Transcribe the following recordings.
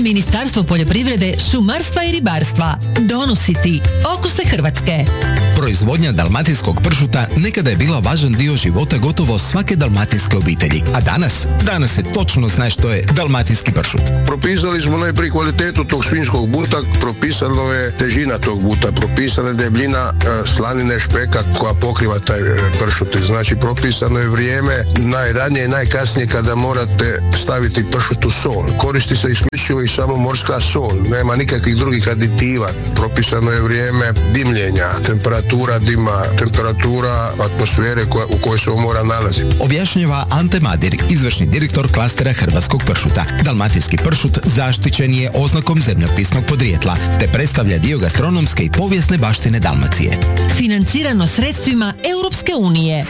Ministarstvo poljoprivrede, šumarstva i ribarstva donosi ti Okuse Hrvatske. Proizvodnja dalmatinskog pršuta nekada je bila važan dio života gotovo svake dalmatinske obitelji. A danas se točno zna što je dalmatinski pršut. Propisali smo najprije kvalitetu tog svinjskog buta, propisano je težina tog buta, propisana je debljina slanine špeka koja pokriva taj pršut. Znači propisano je vrijeme najranije i najkasnije kada morate staviti pršut u sol. Koristi se isključivo i samo morska sol, nema nikakvih drugih aditiva. Propisano je vrijeme dimljenja, temperatura dima, temperatura atmosfere u kojoj se mora nalaziti. Objašnjava Ante Madir, izvršni direktor klastera hrvatskog pršuta. Dalmatinski pršut zaštićen je oznakom zemljopisnog podrijetla, te predstavlja dio gastronomske i povijesne baštine Dalmacije. Financirano sredstvima Europske unije.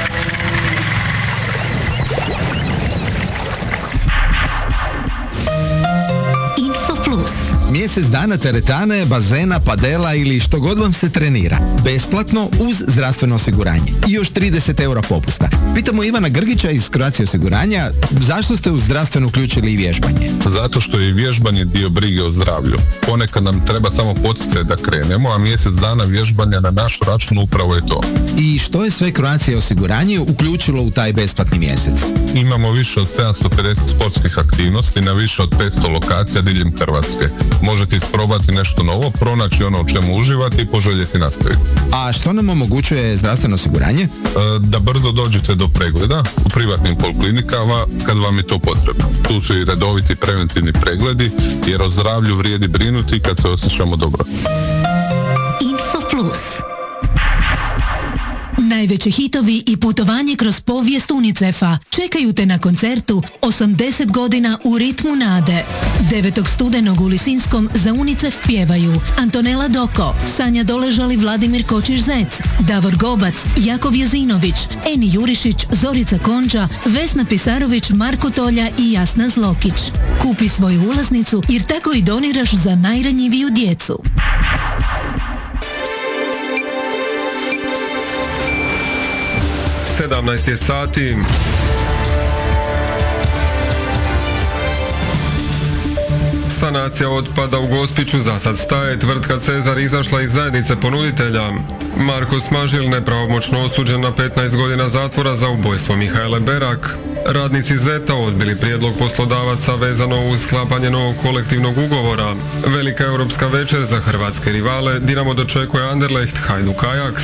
Mjesec dana teretane, bazena, padela ili što god vam se trenira. Besplatno uz zdravstveno osiguranje. I još 30 eura popusta. Pitamo Ivana Grgića iz Croatia osiguranja, zašto ste u zdravstveno uključili i vježbanje? Zato što je i vježbanje dio brige o zdravlju. Ponekad nam treba samo poticaj da krenemo, a mjesec dana vježbanja na naš račun upravo je to. I što je sve Croatia osiguranje uključilo u taj besplatni mjesec? Imamo više od 750 sportskih aktivnosti na više od 500 lokacija diljem Hrvatske. Možete isprobati nešto novo, pronaći ono u čemu uživati i poželjeti nastaviti. A što nam omogućuje zdravstveno osiguranje? Da brzo dođete do pregleda u privatnim poliklinikama kad vam je to potrebno. Tu su i redoviti preventivni pregledi, jer o zdravlju vrijedi brinuti kad se osjećamo dobro. Info Plus. Najveći hitovi i putovanje kroz povijest UNICEF-a čekaju te na koncertu 80 godina u ritmu nade. 9. studenog u Lisinskom za UNICEF pjevaju Antonela Doko, Sanja Doležali, Vladimir Kočiš-Zec, Davor Gobac, Jakov Jezinović, Eni Jurišić, Zorica Konđa, Vesna Pisarović, Marko Tolja i Jasna Zlokić. Kupi svoju ulaznicu jer tako i doniraš za najranjiviju djecu. 17 je sati. Sanacija otpada u Gospiću za sad staje. Tvrtka Cezar izašla iz zajednice ponuditelja. Marko Smažil nepravomoćno osuđen na 15 godina zatvora za ubojstvo Mihajle Berak. Radnici Zeta odbili prijedlog poslodavaca vezano uz sklapanje novog kolektivnog ugovora. Velika europska večer za hrvatske rivale. Dinamo dočekuje Anderlecht, Hajduk Ajax.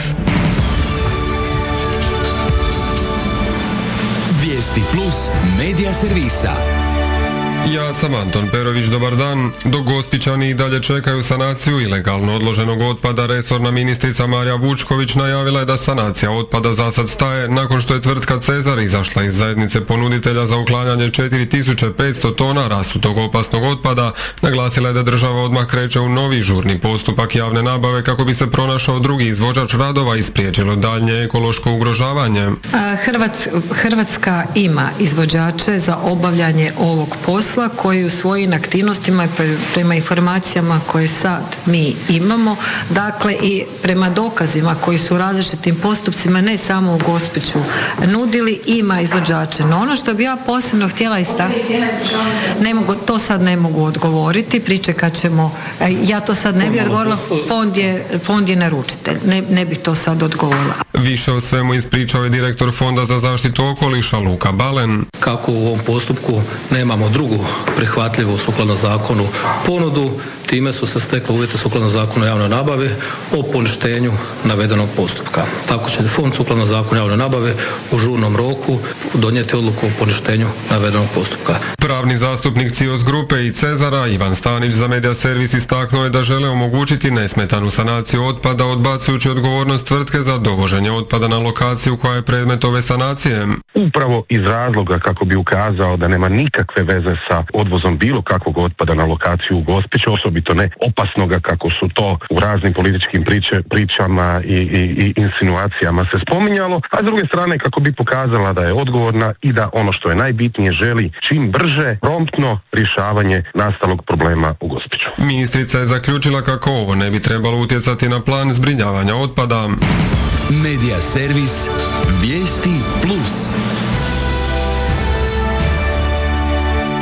Vijesti Plus medija servisa. Ja sam Anton Perović, dobar dan. Dok Gospićani i dalje čekaju sanaciju ilegalno odloženog otpada, resorna ministrica Marija Vučković najavila je da sanacija otpada za sad staje nakon što je tvrtka Cezar izašla iz zajednice ponuditelja za uklanjanje 4500 tona rasutog opasnog otpada. Naglasila je da država odmah kreće u novi žurni postupak javne nabave kako bi se pronašao drugi izvođač radova i spriječilo daljnje ekološko ugrožavanje. Hrvatska ima izvođače za obavljanje ovog posla koji u svojim aktivnostima prema informacijama koje sad mi imamo, dakle i prema dokazima koji su u različitim postupcima ne samo u Gospiću nudili, ima izvođače. No ono što bi ja posebno htjela istaknuti, to sad ne mogu odgovoriti, pričekat ćemo, ja to sad ne bih odgovorila, fond je naručitelj, ne bih to sad odgovorila. Više o svemu ispričao je direktor Fonda za zaštitu okoliša Luka Balen. Kako u ovom postupku nemamo drugu prihvatljivu sukladno zakonu ponudu, time su se stekle uvjete sukladno zakonu o javnoj nabavi o poništenju navedenog postupka. Tako će Fond sukladno zakonu o javnoj nabavi u žurnom roku donijeti odluku o poništenju navedenog postupka. Pravni zastupnik CIOS grupe i Cezara Ivan Stanić za Media Servis istaknuo je da žele omogućiti nesmetanu sanaciju otpada odbacujući odgovornost tvrtke za dovoženje otpada na lokaciju koja je predmet ove sanacije. Upravo iz razloga kako bi ukazao da nema nikakve veze sa odvozom bilo kakvog otpada na lokaciju u Gospiću, osobito ne opasnoga kako su to u raznim političkim pričama i insinuacijama se spominjalo, a s druge strane kako bi pokazala da je odgovorna i da ono što je najbitnije želi čim brže, promptno rješavanje nastalog problema u Gospiću. Ministrica je zaključila kako ovo ne bi trebalo utjecati na plan zbrinjavanja otpada. Media servis Vijesti Plus.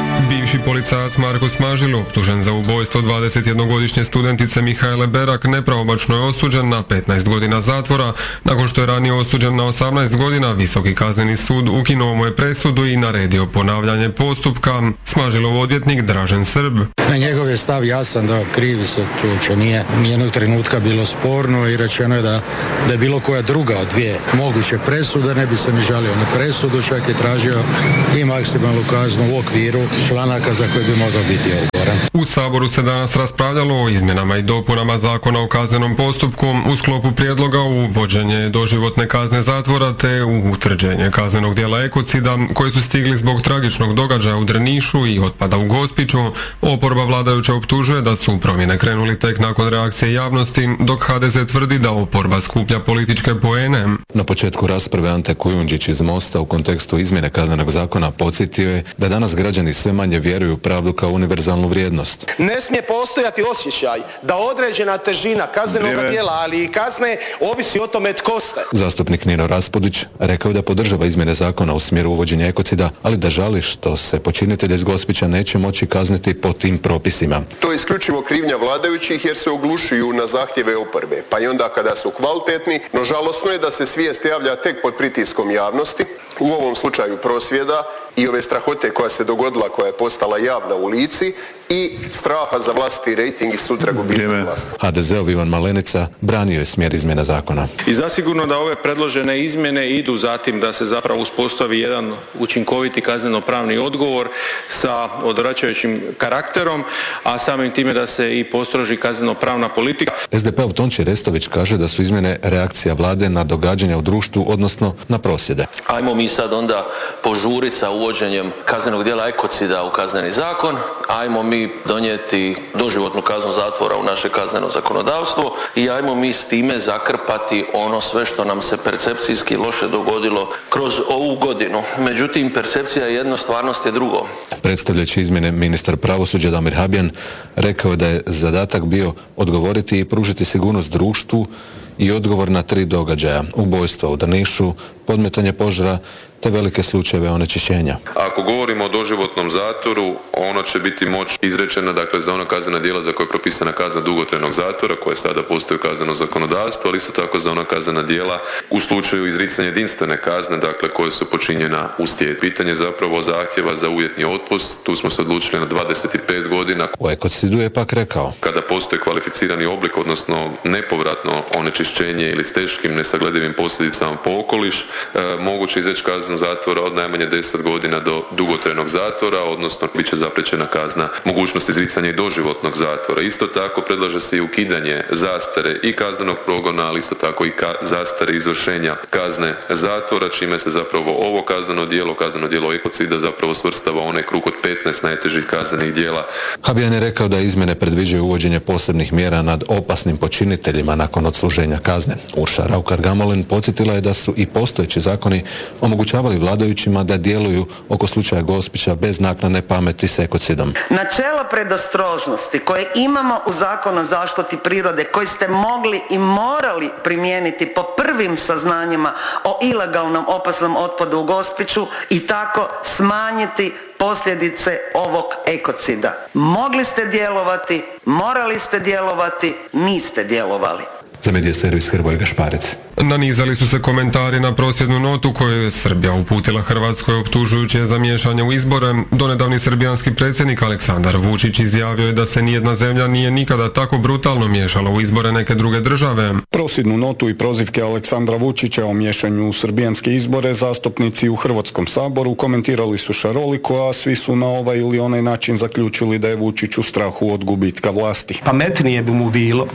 Bivši policajac Marko Smažilo, optužen za ubojstvo 21-godišnje studentice Mihajle Berak, nepravomoćno je osuđen na 15 godina zatvora. Nakon što je ranije osuđen na 18 godina, Visoki kazneni sud ukinuo mu je presudu i naredio ponavljanje postupka. Smažilov odvjetnik Dražen Srb. Njegov je stav jasan da krivi se, to uopće nije nijednog trenutka bilo sporno i rečeno je da je bilo koja druga od dvije moguće presude, ne bi se ni žalio na presudu, čak je tražio i maksimalnu kaznu u okviru članaka za koje bi mogao biti odgovoran. U Saboru se danas raspravljalo o izmjenama i dopunama Zakona o kaznenom postupku u sklopu prijedloga u uvođenje doživotne kazne zatvora te u utvrđenje kaznenog djela ekocida koji su stigli zbog tragičnog događaja u Drnišu i otpada u Gospiću. Oporba vladajuća optužuje da su promjene krenuli tek nakon reakcije javnosti, dok HDZ tvrdi da oporba skuplja političke poene. Na početku rasprave Ante Kujundžić iz Mosta u kontekstu izmjene kaznenog zakona podsjetio je da danas građani sve manje vjeruju u pravdu kao univerzalnu vrijednost. Ne smije postojati osjećaj da određena težina kaznenog djela, ali i kazne, ovisi o tome tko ste. Zastupnik Nino Raspudić rekao da podržava izmjene zakona u smjeru uvođenja ekocida, ali da žali što se počinitelje iz Gospića neće moći kazniti po tim propisima. To je isključivo krivnja vladajućih jer se oglušuju na zahtjeve oporbe, pa i onda kada su kvalitetni, no žalosno je da se svijest javlja tek pod pritiskom javnosti, u ovom slučaju prosvjeda i ove strahote koja se dogodila, koja je postala javna u lici i straha za vlastiti rejting i sutra gubitak vlasti. HDZ-ov Ivan Malenica branio je smjer izmjena zakona. I zasigurno da ove predložene izmjene idu zatim da se zapravo uspostavi jedan učinkoviti kazneno-pravni odgovor sa odvraćajućim karakterom, a samim time da se i postroži kazneno-pravna politika. SDP-ov Tonči Restović kaže da su izmjene reakcija vlade na događanja u društvu, odnosno na prosvjede. Ajmo mi sad onda požuriti sa uvođenjem kaznenog djela ekocida u kazneni zakon, ajmo mi donijeti doživotnu kaznu zatvora u naše kazneno zakonodavstvo i ajmo mi s time zakrpati ono sve što nam se percepcijski loše dogodilo kroz ovu godinu. Međutim, percepcija je jedno, stvarnost je drugo. Predstavljajući izmjene, ministar pravosuđa Damir Habjan rekao je da je zadatak bio odgovoriti i pružiti sigurnost društvu i odgovor na 3 događaja: ubojstva u Drnišu, podmetanje požara te velike slučajeve onečišćenja. Ako govorimo o doživotnom zatvoru, ono će biti moć izrečena, dakle, za ona kaznena djela za koje je propisana kazna dugotrajnog zatvora, koje sada postoji kazneno zakonodavstvo, ali isto tako za ona kaznena djela u slučaju izricanja jedinstvene kazne, dakle, koje su počinjena u stjeci. Pitanje zapravo zahtjeva za uvjetni otpust, tu smo se odlučili na 25 godina. U ekocidu je pak rekao: kada postoji kvalificirani oblik, odnosno nepovratno onečišćenje ili s teškim nesagledivim posljedicama po okoliš, moguće izreći kaznu zatvora od najmanje 10 godina do dugotrajnog zatvora, odnosno bit će zapriječena kazna mogućnost izricanja i doživotnog zatvora. Isto tako predlaže se i ukidanje zastare i kaznenog progona, ali isto tako i zastare izvršenja kazne zatvora, čime se zapravo ovo kazneno djelo ekocida zapravo svrstava onaj krug od 15 najtežih kaznenih djela. Habjan je rekao da izmjene predviđaju uvođenje posebnih mjera nad opasnim počiniteljima nakon odsluženja kazne. Urša Raukar-Gamulin podsjetila je da su i postojeći zakoni omogućavali vladajućima da djeluju oko slučaja Gospića bez naknadne pameti s ekocidom. Načelo predostrožnosti koje imamo u Zakonu o zaštiti prirode, koji ste mogli i morali primijeniti po prvim saznanjima o ilegalnom opasnom otpadu u Gospiću i tako smanjiti posljedice ovog ekocida. Mogli ste djelovati, morali ste djelovati, niste djelovali. Za Medija servis Hrvoje Gašparec. Nanizali su se komentari na prosvjednu notu koju je Srbija uputila Hrvatskoj optužujući je za miješanje u izbore. Donedavni srbijanski predsjednik Aleksandar Vučić izjavio je da se nijedna zemlja nije nikada tako brutalno miješala u izbore neke druge države. Prosvjednu notu i prozivke Aleksandra Vučića o miješanju u srbijanske izbore zastupnici u Hrvatskom saboru komentirali su šaroliko, a svi su na ovaj ili onaj način zaključili da je Vučić u strahu od gubitka vlasti. Pametnije bi mu bilo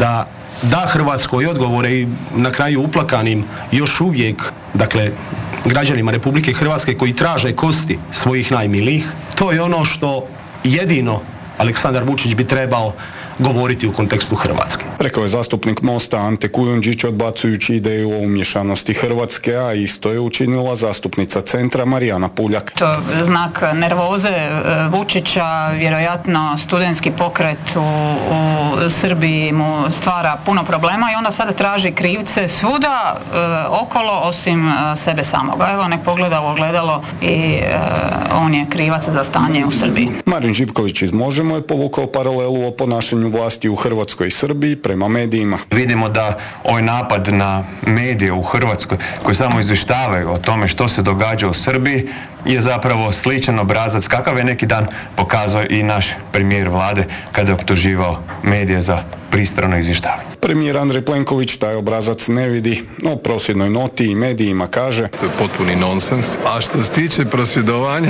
da Hrvatskoj odgovore i na kraju uplakanim još uvijek, dakle, građanima Republike Hrvatske koji traže kosti svojih najmilijih. To je ono što jedino Aleksandar Vučić bi trebao govoriti u kontekstu Hrvatske. Rekao je zastupnik Mosta Ante Kujundžić odbacujući ideju o umješanosti Hrvatske, a isto je učinila zastupnica Centra Marijana Puljak. To znak nervoze Vučića, vjerojatno studentski pokret u Srbiji mu stvara puno problema i onda sada traži krivce svuda okolo osim sebe samoga. Evo, nek pogleda u ogledalo i on je krivac za stanje u Srbiji. Marin Živković iz Možemo je povukao paralelu o ponašanju vlasti u Hrvatskoj i Srbiji prema medijima. Vidimo da ovaj napad na medije u Hrvatskoj koji samo izvještavaju o tome što se događa u Srbiji je zapravo sličan obrazac kakav je neki dan pokazao i naš premijer vlade kada je optuživao medije za pristrano izvještavanje. Premijer Andrej Plenković taj obrazac ne vidi, no prosvjednoj noti i medijima kaže: to je potpuni nonsens. A što se tiče prosvjedovanja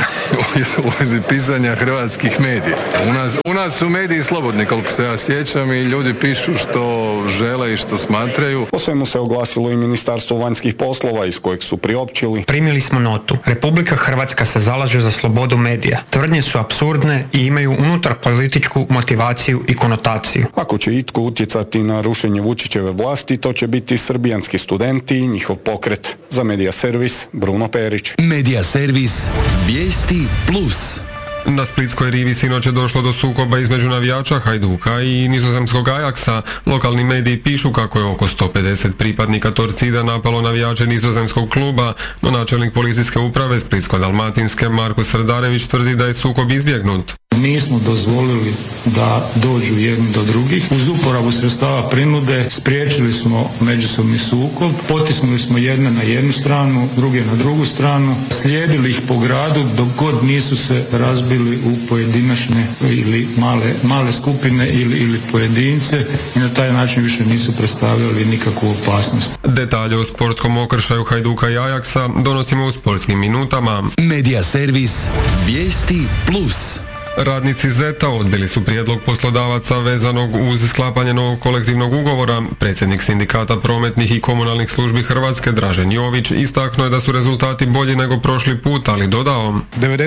u vezi pisanja hrvatskih medija, u nas su mediji slobodni, koliko se ja sjećam, i ljudi pišu što žele i što smatraju. O svemu se oglasilo i Ministarstvo vanjskih poslova, iz kojeg su priopćili: primili smo notu. Republika Hrvatska se zalaže za slobodu medija. Tvrdnje su apsurdne i imaju unutar političku motivaciju i konotaciju. Ako će itko utjecati na rušenje Vučićeve vlasti, to će biti srbijanski studenti i njihov pokret. Za Medija Servis, Bruno Perić. Medija Servis, vijesti plus. Na Splitskoj rivi sinoć je došlo do sukoba između navijača Hajduka i nizozemskog Ajaksa. Lokalni mediji pišu kako je oko 150 pripadnika Torcida napalo navijače nizozemskog kluba, no načelnik policijske uprave Splitsko-dalmatinske Marko Srdarević tvrdi da je sukob izbjegnut. Nismo dozvolili da dođu jedni do drugih. Uz uporabu sredstava prinude spriječili smo međusobni sukob, potisnuli smo jedne na jednu stranu, druge na drugu stranu, slijedili ih po gradu dok god nisu se razbili u pojedinačne ili male skupine ili pojedince i na taj način više nisu predstavljali nikakvu opasnost. Detalje o sportskom okršaju Hajduka i Ajaksa donosimo u sportskim minutama. Medija Servis, vijesti plus. Radnici ZET-a odbili su prijedlog poslodavaca vezanog uz sklapanje novog kolektivnog ugovora. Predsjednik sindikata prometnih i komunalnih službi Hrvatske Dražen Jović istaknuo je da su rezultati bolji nego prošli put, ali dodao: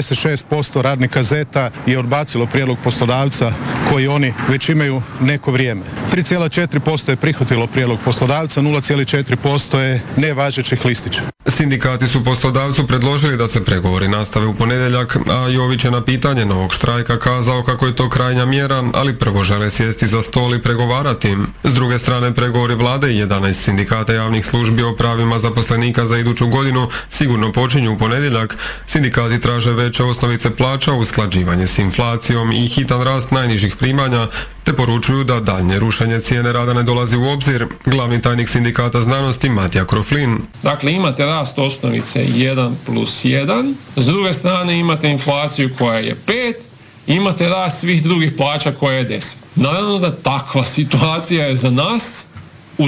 96% radnika ZET-a je odbacilo prijedlog poslodavca koji oni već imaju neko vrijeme. 3,4% je prihvatilo prijedlog poslodavca, 0,4% je nevažećih listića. Sindikati su poslodavcu predložili da se pregovori nastave u ponedjeljak, a Jović je na pitanje novog štrajka kazao kako je to krajnja mjera, ali prvo žele sjesti za stol i pregovarati. S druge strane, pregovori vlade i 11 sindikata javnih službi o pravima zaposlenika za iduću godinu sigurno počinju u ponedjeljak. Sindikati traže veće osnovice plaća, usklađivanje s inflacijom i hitan rast najnižih primanja, te poručuju da daljnje rušenje cijene rada ne dolazi u obzir. Glavni tajnik sindikata znanosti Matija Kroflin: dakle, imate rast osnovice 1+1, s druge strane imate inflaciju koja je 5, imate rast svih drugih plaća koja je 10. Naravno da takva situacija je za nas u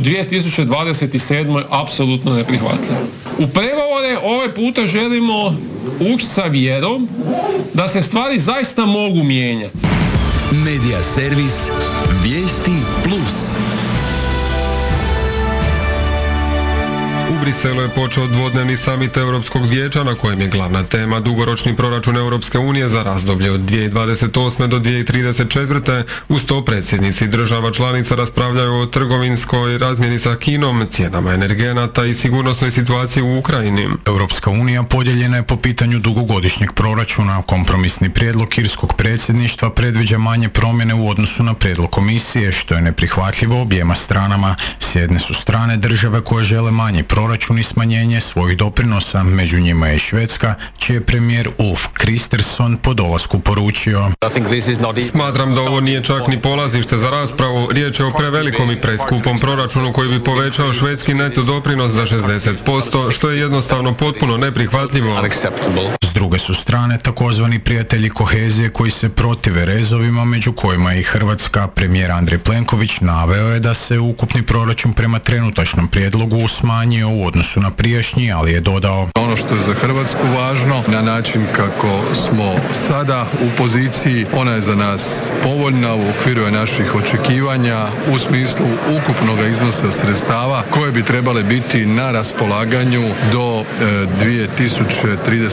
2027. apsolutno neprihvatljiva. U pregovore ove puta želimo ući sa vjerom da se stvari zaista mogu mijenjati. Medija Servis, vijesti plus. U Briselu je počeo dvodnevni samit Europskog vijeća na kojem je glavna tema dugoročni proračun Europske unije za razdoblje od 2028. do 2034. Uz to predsjednici država članica raspravljaju o trgovinskoj razmjeni sa Kinom, cijenama energenata i sigurnosnoj situaciji u Ukrajini. Europska unija podijeljena je po pitanju dugogodišnjeg proračuna. Kompromisni prijedlog irskog predsjedništva predviđa manje promjene u odnosu na prijedlog komisije, što je neprihvatljivo objema stranama. S jedne su strane države koje žele manji proračun i smanjenje svojih doprinosa, među njima je Švedska, čiji je premijer Ulf Kristersson po dolasku poručio: smatram da ovo nije čak ni polazište za raspravu, riječ je o prevelikom i preskupom proračunu koji bi povećao švedski neto doprinos za 60%, što je jednostavno potpuno neprihvatljivo. S druge su strane takozvani prijatelji kohezije koji se protive rezovima, među kojima je i Hrvatska. Premijer Andrej Plenković naveo je da se ukupni proračun prema trenutačnom prijedlogu smanjio u odnosu na prijašnji, ali je dodao: ono što je za Hrvatsku važno, na način kako smo sada u poziciji, ona je za nas povoljna, u okviru je naših očekivanja u smislu ukupnog iznosa sredstava koje bi trebale biti na raspolaganju do 2034.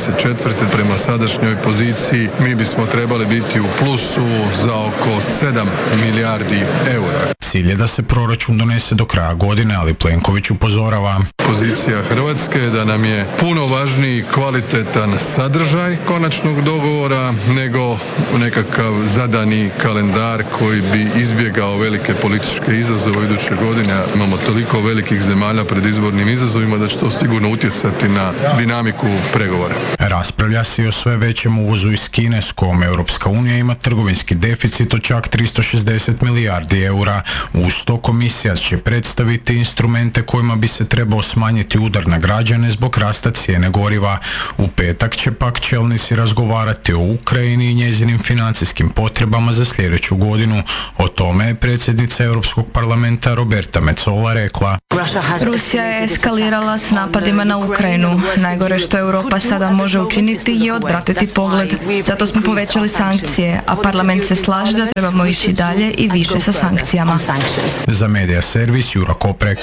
prema sadašnjoj poziciji, mi bismo trebali biti u plusu za oko 7 milijardi eura. Cilj je da se proračun donese do kraja godine, ali Plenković upozorava. Pozicija Hrvatske je da nam je puno važniji kvalitetan sadržaj konačnog dogovora nego nekakav zadani kalendar koji bi izbjegao velike političke izazove iduće godine. Imamo toliko velikih zemalja pred izbornim izazovima da će to sigurno utjecati na dinamiku pregovora. Raspravlja se i o sve većem uvozu iz Kine s kojom Europska unija ima trgovinski deficit od čak 360 milijardi eura. Uz to komisija će predstaviti instrumente kojima bi se trebao smanjiti udar na građane zbog rasta cijene goriva. U petak će pak čelnici razgovarati o Ukrajini i njezinim financijskim potrebama za sljedeću godinu. O tome je predsjednica Europskog parlamenta Roberta Metsola rekla. Rusija je eskalirala s napadima na Ukrajinu. Najgore što Europa sada može učiniti je odvratiti pogled. Zato smo povećali sankcije, a parlament se slaže da trebamo ići dalje i više sa sankcijama. Za Media Servis Jura Koprek.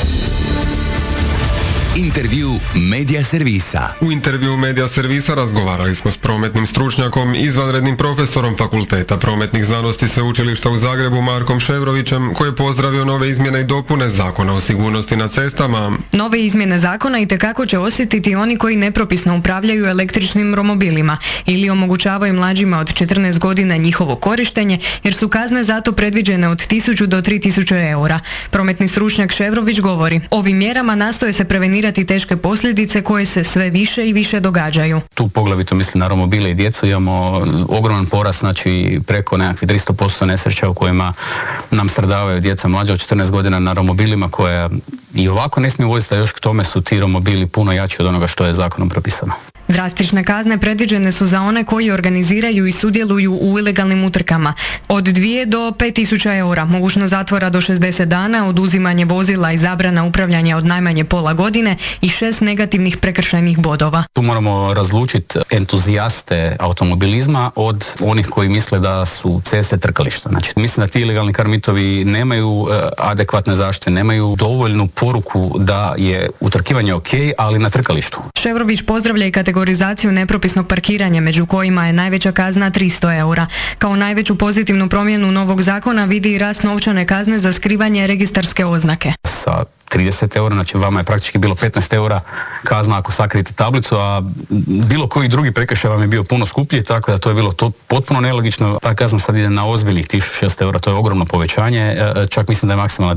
Intervju Media Servisa. U intervju Media Servisa razgovarali smo s prometnim stručnjakom, izvanrednim profesorom Fakulteta prometnih znanosti Sveučilišta u Zagrebu Markom Ševrovićem, koji je pozdravio nove izmjene i dopune Zakona o sigurnosti na cestama. Nove izmjene zakona itekako će osjetiti oni koji nepropisno upravljaju električnim romobilima ili omogućavaju mlađima od 14 godina njihovo korištenje, jer su kazne zato predviđene od 1000 do 3000 eura. Prometni stručnjak Ševrović govori, ovim mjerama nastoje se prevenirati teške posljedice koje se sve više i više događaju. Tu poglavito mislim na romobile i djecu, imamo ogroman porast, znači preko nekakvih 300% nesreća u kojima nam stradavaju djeca mlađa od 14 godina na romobilima koje i ovako ne smiju voziti, a još k tome su ti romobili puno jači od onoga što je zakonom propisano. Drastične kazne predviđene su za one koji organiziraju i sudjeluju u ilegalnim utrkama. Od 2 do 5000 eura, mogućnost zatvora do 60 dana, oduzimanje vozila i zabrana upravljanja od najmanje pola godine i 6 negativnih prekršajnih bodova. Tu moramo razlučiti entuzijaste automobilizma od onih koji misle da su ceste trkališta. Znači, mislim da ti ilegalni karmitovi nemaju adekvatne zaštite, nemaju dovoljnu poruku da je utrkivanje ok, ali na trkalištu. Ševrović pozdravlja i kategorizaciju nepropisnog parkiranja, među kojima je najveća kazna 300 eura. Kao najveću pozitivnu promjenu novog zakona vidi i rast novčane kazne za skrivanje registarske oznake. Sa 30 eura, znači vama je praktički bilo 15 eura kazna ako sakrijete tablicu, a bilo koji drugi prekršaj vam je bio puno skuplji, tako da to je bilo to potpuno nelogično. Ta kazna sad ide na ozbiljnih 1600 eura, to je ogromno povećanje, čak mislim da je maksimalna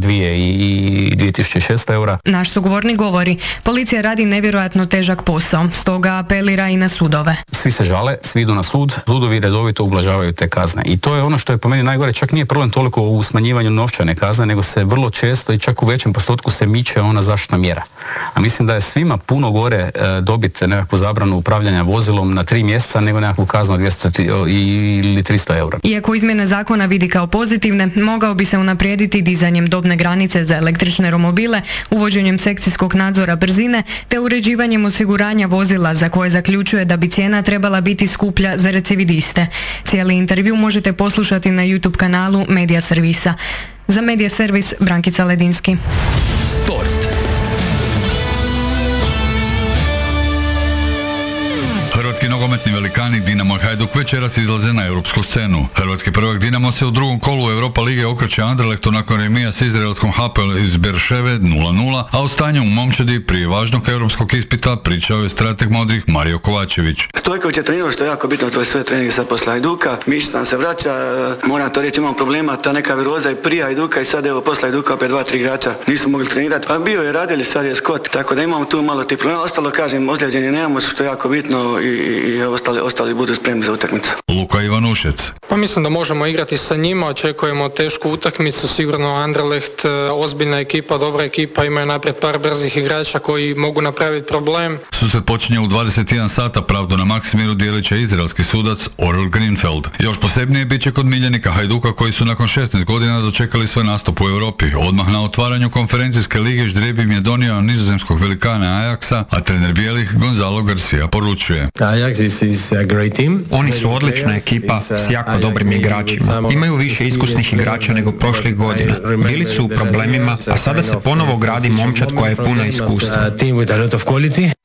2600 eura. Naš sugovornik govori, policija radi nevjerojatno težak posao, stoga apelira i na sudove. Svi se žale, svi idu na sud, sudovi redovito ublažavaju te kazne. I to je ono što je po meni najgore, čak nije problem toliko u smanjivanju novčane kazne, nego se vrlo često i čak u većem postotku se miče ona zaštitna mjera. A mislim da je svima puno gore dobiti nekakvu zabranu upravljanja vozilom na 3 mjeseca nego nekakvu kaznu od 200 ili 300 eura. Iako izmjene zakona vidi kao pozitivne, mogao bi se unaprijediti dizanjem dobne granice za električne romobile, uvođenjem sekcijskog nadzora brzine te uređivanjem osiguranja vozila za koje zaključuje da bi cijena trebala biti skuplja za recidiviste. Cijeli intervju možete poslušati na YouTube kanalu Media Servisa. Za Media Servis Brankica Ledinski. Sport. Hrvatski nogometni velikani Dinamo i Hajduk večeras izlaze na europsku scenu. Hrvatski prvak Dinamo se u drugom kolu Europa lige okreće Anderlechtu nakon remija s izraelskom Hapoel iz Berševe 0-0, a o stanju u momčadi prije važnog europskog ispita pričao je strateg modrih Mario Kovačević. Stojković je trenirao, što je jako bitno, to je sve trening sad posle Hajduka. Mišić nam se vraća, moram to reći, imamo problema, ta neka viroza i prije Hajduka i sad evo posle Hajduka opet 2-3 igrača nisu mogli trenirati. A bio je Radeli, sad je Scott, tako da imamo tu malo tih problema. Ostalo, kažem, ozlijeđenje nemamo, što je jako bitno i ostali budu spremni za utakmicu. Luka Ivanušec. Pa mislim da možemo igrati sa njima, očekujemo tešku utakmicu, sigurno Anderlecht, ozbiljna ekipa, dobra ekipa, imaju naprijed par brzih igrača koji mogu napraviti problem. Susret počinje u 21 sata, pravdu na Maksimiru dijelit će izraelski sudac Orel Greenfeld. Još posebnije bit će kod miljenika Hajduka koji su nakon 16 godina dočekali svoj nastup u Europi. Odmah na otvaranju konferencijske lige ždrijeb im je donio nizozemskog velikana Ajaxa, a trener bijelih Gonzalo Garcia poručuje. Oni su odlična ekipa s jako dobrim igračima. Imaju više iskusnih igrača nego prošlih godina. Bili su u problemima, a sada se ponovo gradi momčad koja je puna iskustva.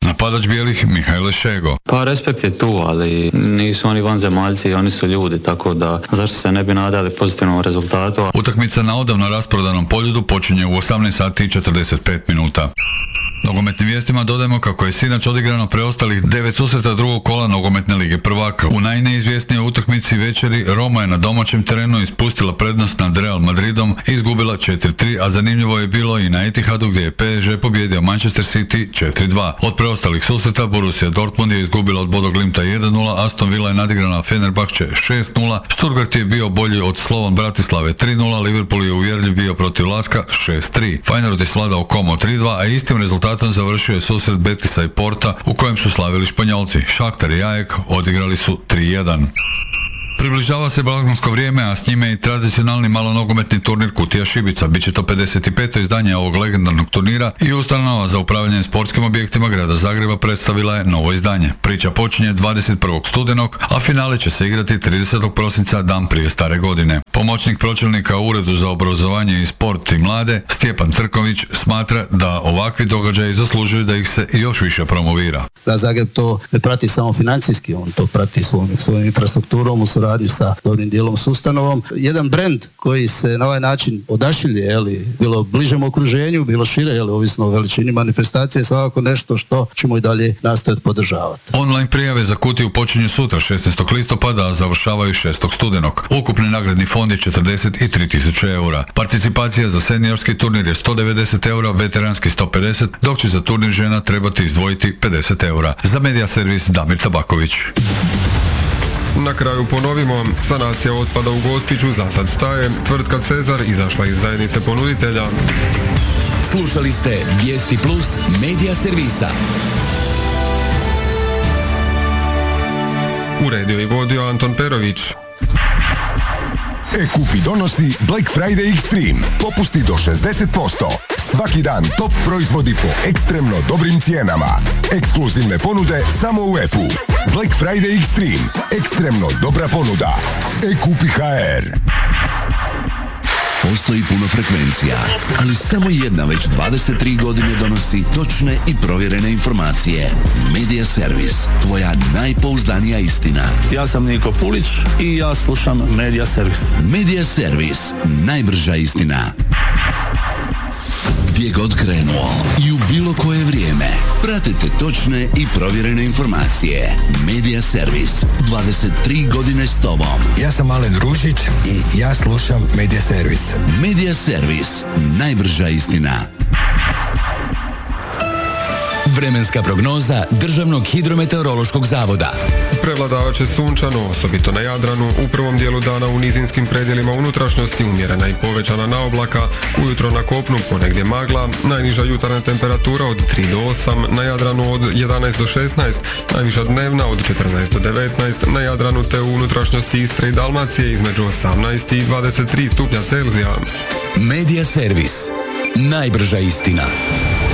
napadač bijelih Mihajle Šego. Pa respekt je tu, ali nisu oni vanzemaljci, oni su ljudi, tako da zašto se ne bi nadali pozitivnom rezultatu. Utakmica na odavno rasprodanom Poljudu počinje u 18 sati i 45 minuta. Nogometnim vijestima dodajemo kako je sinoć odigrano preostalih 9 susreta drugog kola Nogometne lige prvaka. U najneizvjesnijoj utakmici večeri Roma je na domaćem terenu ispustila prednost nad Real Madridom i izgubila 4-3, a zanimljivo je bilo i na Etihadu gdje je PSG pobjedio Manchester City 4-2. Od preostalih susreta Borussia Dortmund je izgubila od Bodo Glimta 1-0, Aston Villa je nadigrana Fenerbahče 6-0, Stuttgart je bio bolji od Slovan Bratislave 3-0, Liverpool je uvjerljiv bio protiv Laska 6-3. Feyenoord je svladao Como 3-2, a istim rezultatom završio je susret Betisa i Porta u kojem su slavili Španjolci. Šaktar i Ajek odigrali su 3-1. Približava se blagdansko vrijeme, a s njime i tradicionalni malonogometni turnir Kutija Šibica. Biće to 55. izdanje ovog legendarnog turnira i ustanova za upravljanje sportskim objektima grada Zagreba predstavila je novo izdanje. Priča počinje 21. studenog, a finale će se igrati 30. prosinca, dan prije stare godine. Pomoćnik pročelnika u Uredu za obrazovanje i sport i mlade, Stjepan Crković, smatra da ovakvi događaji zaslužuju da ih se još više promovira. Da Zagreb to ne prati samo financijski, on to prati svojom infrastrukturom u suradnji sa dobrim dijelom s ustanovom. Jedan brend koji se na ovaj način odašilje, bilo bližem okruženju, bilo šire, ovisno o veličini manifestacije, svakako nešto što ćemo i dalje nastojati podržavati. Online prijave za Kutiju počinju sutra 16. listopada, a završavaju 6. studenog. Ukupni nagradni fond je 43.000 eura. Participacija za seniorski turnir je 190 eura, veteranski 150, dok će za turnir žena trebati izdvojiti 50 eura. Za Media Servis Damir Tabaković. Na kraju ponovimo, sanacija otpada u Gospiću za sad staje, tvrtka Cezar izašla iz zajednice ponuditelja. Slušali ste Vijesti Plus Media Servisa. Uredio i vodio Anton Perović. E-Kupi donosi Black Friday Extreme. Popusti do 60%. Svaki dan top proizvodi po ekstremno dobrim cijenama. Ekskluzivne ponude samo u EPU. Black Friday Extreme. Ekstremno dobra ponuda. E-Kupi HR. Postoji puno frekvencija, ali samo jedna već 23 godine donosi točne i provjerene informacije. Media Servis, tvoja najpouzdanija istina. Ja sam Niko Pulić i ja slušam Media Servis. Media Servis, najbrža istina. Gdje god krenuo i u bilo koje vrijeme, pratite točne i provjerene informacije. Media Servis, 23 godine s tobom. Ja sam Alen Ružić i ja slušam Media Servis. Media Servis, najbrža istina. Vremenska prognoza Državnog hidrometeorološkog zavoda. Prevladavat će sunčano, osobito na Jadranu, u prvom dijelu dana u nizinskim predjelima unutrašnjosti umjerena i povećana na oblaka, ujutro na kopnu ponegdje magla, najniža jutarnja temperatura od 3 do 8, na Jadranu od 11 do 16, najviša dnevna od 14 do 19, na Jadranu te u unutrašnjosti Istre i Dalmacije između 18 i 23 stupnja Celzija. Media Servis, najbrža istina.